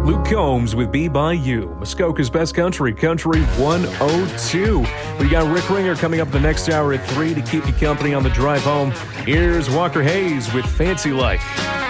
Luke Combs with Be By You. Muskoka's Best Country, Country 102. We got Rick Ringer coming up the next hour at 3 to keep you company on the drive home. Here's Walker Hayes with Fancy Like.